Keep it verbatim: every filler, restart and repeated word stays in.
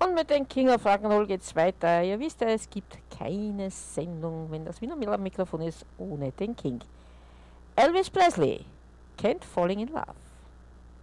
Und mit den King of Rock'n'Roll geht's weiter. Ihr wisst ja, es gibt keine Sendung, wenn das Wiener Miller am Mikrofon ist, ohne den King. Elvis Presley, Can't Falling in Love.